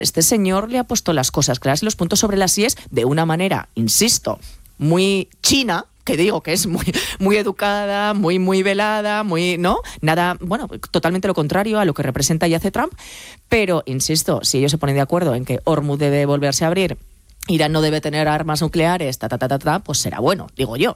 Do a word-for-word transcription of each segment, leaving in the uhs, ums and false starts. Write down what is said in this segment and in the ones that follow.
este señor le ha puesto las cosas claras y los puntos sobre las íes de una manera, insisto, muy china, que digo que es muy, muy educada, muy, muy velada, muy, ¿no? Nada, bueno, totalmente lo contrario a lo que representa y hace Trump, pero, insisto, si ellos se ponen de acuerdo en que Hormuz debe volverse a abrir, Irán no debe tener armas nucleares, ta, ta, ta, ta, ta, pues será bueno, digo yo.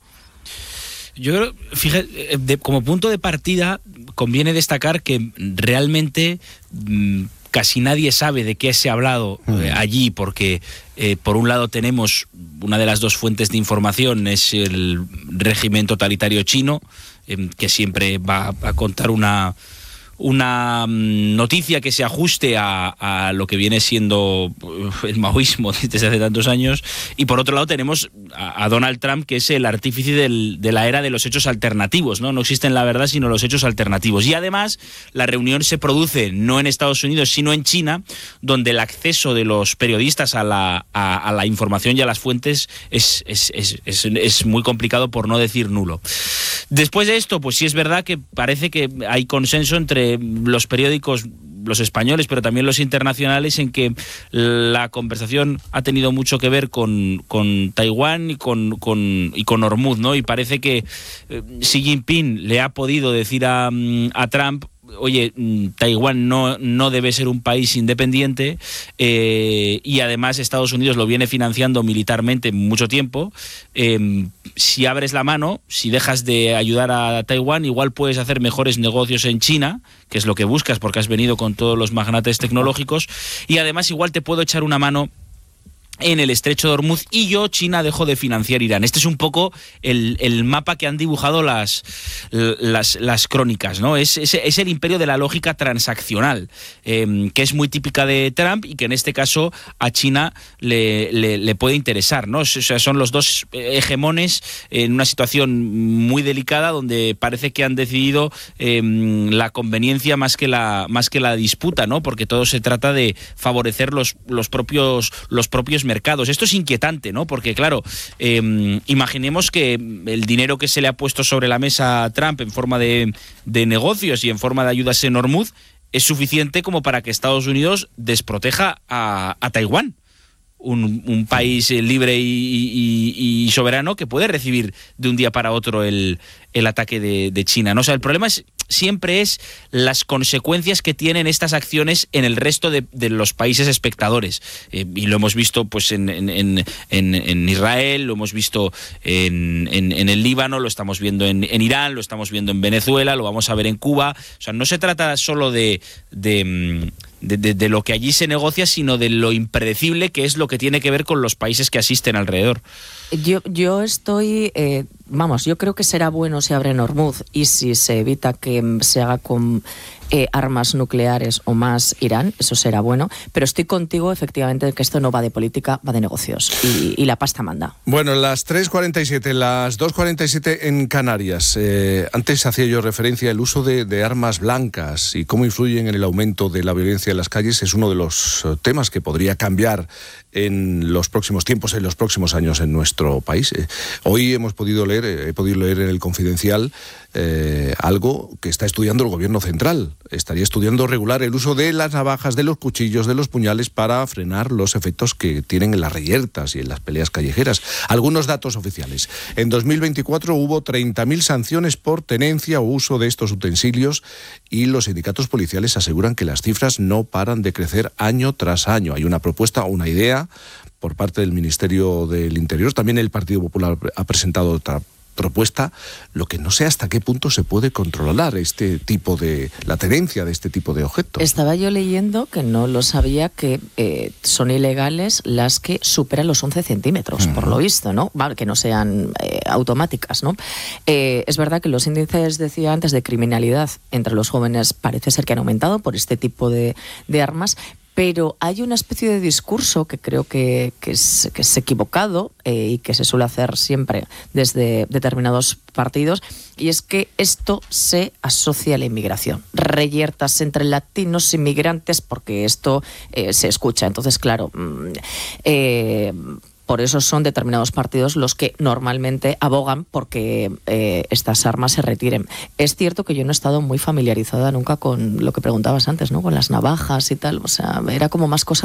Yo creo, fíjate, de, como punto de partida, conviene destacar que realmente mmm, casi nadie sabe de qué se ha hablado eh, allí, porque eh, por un lado tenemos una de las dos fuentes de información, es el régimen totalitario chino, eh, que siempre va a contar una... una noticia que se ajuste a, a lo que viene siendo el maoísmo desde hace tantos años, y por otro lado tenemos a, a Donald Trump, que es el artífice del, de la era de los hechos alternativos, ¿no? No existen la verdad sino los hechos alternativos, y además la reunión se produce no en Estados Unidos sino en China, donde el acceso de los periodistas a la, a, a la información y a las fuentes es, es, es, es, es muy complicado, por no decir nulo. Después de esto, pues sí es verdad que parece que hay consenso entre los periódicos, los españoles, pero también los internacionales, en que la conversación ha tenido mucho que ver con, con Taiwán y con, con, y con Hormuz, ¿no? Y parece que eh, Xi Jinping le ha podido decir a, a Trump: oye, Taiwán no, no debe ser un país independiente, eh, y además Estados Unidos lo viene financiando militarmente mucho tiempo. Eh, si abres la mano, si dejas de ayudar a Taiwán, igual puedes hacer mejores negocios en China, que es lo que buscas porque has venido con todos los magnates tecnológicos, y además igual te puedo echar una mano en el estrecho de Hormuz, y yo, China, dejo de financiar Irán. Este es un poco el, el mapa que han dibujado las, las, las crónicas, ¿no? Es, es, es el imperio de la lógica transaccional, eh, que es muy típica de Trump y que en este caso a China le, le, le puede interesar, ¿no? O sea, son los dos hegemones en una situación muy delicada, donde parece que han decidido eh, la conveniencia más que la, más que la disputa, ¿no? Porque todo se trata de favorecer los, los propios, los propios mercados. Esto es inquietante, ¿no? Porque, claro, eh, imaginemos que el dinero que se le ha puesto sobre la mesa a Trump en forma de, de negocios y en forma de ayudas en Hormuz es suficiente como para que Estados Unidos desproteja a, a Taiwán, un, un país libre y, y, y soberano que puede recibir de un día para otro el, el ataque de, de China, ¿no? O sea, el problema es siempre es las consecuencias que tienen estas acciones en el resto de, de los países espectadores. Eh, y lo hemos visto pues en, en, en, en Israel, lo hemos visto en, en, en el Líbano, lo estamos viendo en, en Irán, lo estamos viendo en Venezuela, lo vamos a ver en Cuba. O sea, no se trata solo de... de De, de, de lo que allí se negocia, sino de lo impredecible que es lo que tiene que ver con los países que asisten alrededor. Yo, yo estoy, eh, vamos, yo creo que será bueno si abren Hormuz y si se evita que se haga con eh, armas nucleares o más Irán, eso será bueno, pero estoy contigo efectivamente que esto no va de política, va de negocios y, y la pasta manda. Bueno, las tres cuarenta y siete, las dos cuarenta y siete en Canarias. Eh, antes hacía yo referencia al uso de, de armas blancas y cómo influyen en el aumento de la violencia en las calles. Es uno de los temas que podría cambiar en los próximos tiempos, en los próximos años en nuestro país. Eh, hoy hemos podido leer, he podido leer en el Confidencial eh, algo que está estudiando el gobierno central. Estaría estudiando regular el uso de las navajas, de los cuchillos, de los puñales para frenar los efectos que tienen en las reyertas y en las peleas callejeras. Algunos datos oficiales. En dos mil veinticuatro hubo treinta mil sanciones por tenencia o uso de estos utensilios y los sindicatos policiales aseguran que las cifras no paran de crecer año tras año. Hay una propuesta, una idea por parte del Ministerio del Interior. También el Partido Popular ha presentado otra propuesta, lo que no sé hasta qué punto se puede controlar este tipo de, la tenencia de este tipo de objetos. Estaba yo leyendo, que no lo sabía, que eh, son ilegales las que superan los once centímetros, uh-huh. por lo visto, ¿no? Que no sean eh, automáticas, ¿no? Eh, es verdad que los índices, decía antes, de criminalidad entre los jóvenes parece ser que han aumentado por este tipo de, de armas, pero hay una especie de discurso que creo que, que, es, que es equivocado eh, y que se suele hacer siempre desde determinados partidos, y es que esto se asocia a la inmigración. Reyertas entre latinos inmigrantes, porque esto eh, se escucha. Entonces, claro, eh, por eso son determinados partidos los que normalmente abogan porque eh, estas armas se retiren. Es cierto que yo no he estado muy familiarizada nunca con lo que preguntabas antes, ¿no? Con las navajas y tal, o sea, era como más cosa